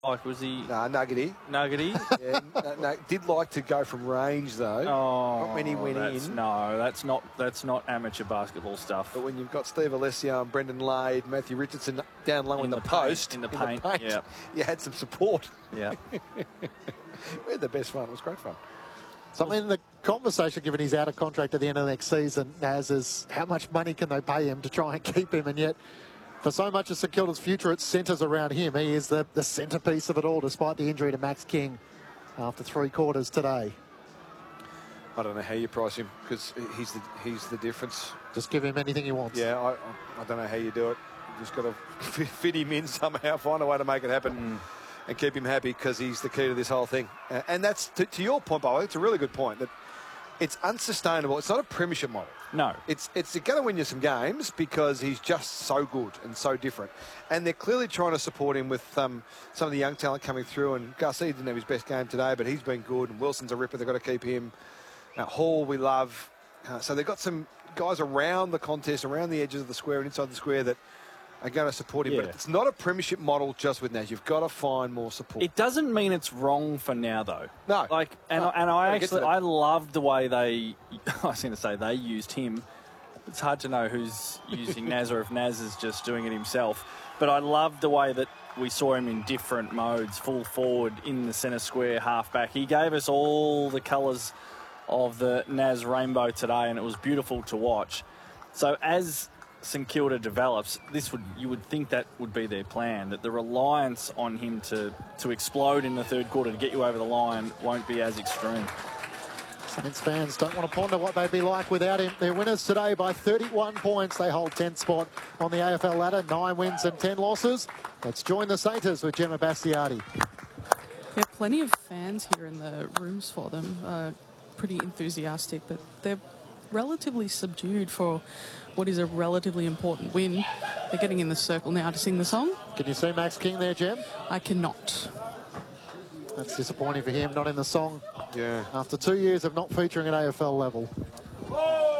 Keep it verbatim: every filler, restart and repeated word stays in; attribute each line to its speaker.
Speaker 1: Like, was he...
Speaker 2: Nah, nuggety.
Speaker 1: Nuggety?
Speaker 2: Yeah, no, no, did like to go from range, though.
Speaker 1: Oh,
Speaker 2: not many went
Speaker 1: that's,
Speaker 2: in.
Speaker 1: No, that's not that's not amateur basketball stuff.
Speaker 2: But when you've got Steve Alessio and Brendan Lade, Matthew Richardson down low in, in the, the post,
Speaker 1: paint, in, the,
Speaker 2: in
Speaker 1: paint,
Speaker 2: the paint,
Speaker 1: yeah.
Speaker 2: you had some support.
Speaker 1: Yeah.
Speaker 2: We had the best fun. It was great fun.
Speaker 3: Something in the conversation, given he's out of contract at the end of the next season, Naz, is how much money can they pay him to try and keep him? And yet, for so much of St Kilda's future, it centres around him. He is the, the centrepiece of it all, despite the injury to Max King after three quarters today.
Speaker 2: I don't know how you price him, because he's the, he's the difference.
Speaker 3: Just give him anything he wants.
Speaker 2: Yeah, I, I don't know how you do it. You just got to fit him in somehow, find a way to make it happen. Mm. And keep him happy, because he's the key to this whole thing. Uh, and that's, to, to your point, by the way, it's a really good point, that it's unsustainable. It's not a premiership model.
Speaker 1: No.
Speaker 2: It's it's going to win you some games because he's just so good and so different. And they're clearly trying to support him with um, some of the young talent coming through. And Garcia didn't have his best game today, but he's been good. And Wilson's a ripper. They've got to keep him. Uh, Hall, we love. Uh, so they've got some guys around the contest, around the edges of the square and inside the square that are going to support him. Yeah. But it's not a premiership model just with Naz. You've got to find more support.
Speaker 1: It doesn't mean it's wrong for now, though.
Speaker 2: No.
Speaker 1: Like, and,
Speaker 2: no.
Speaker 1: and I actually, I loved the way they, I was going to say they used him. It's hard to know who's using Naz or if Naz is just doing it himself. But I loved the way that we saw him in different modes, full forward, in the centre square, half back. He gave us all the colours of the Naz rainbow today, and it was beautiful to watch. So as St Kilda develops, this would you would think that would be their plan, that the reliance on him to, to explode in the third quarter to get you over the line won't be as extreme.
Speaker 3: Saints fans don't want to ponder what they'd be like without him. They're winners today by thirty-one points. They hold tenth spot on the A F L ladder, nine wins and ten losses. Let's join the Saints with Gemma Bastiati.
Speaker 4: There are plenty of fans here in the rooms for them. Uh, pretty enthusiastic, but they're relatively subdued for what is a relatively important win. They're getting in the circle now to sing the song.
Speaker 3: Can you see Max King there, Gem?
Speaker 4: I cannot.
Speaker 3: That's disappointing for him, not in the song.
Speaker 2: Yeah.
Speaker 3: After two years of not featuring at A F L level.
Speaker 2: Whoa!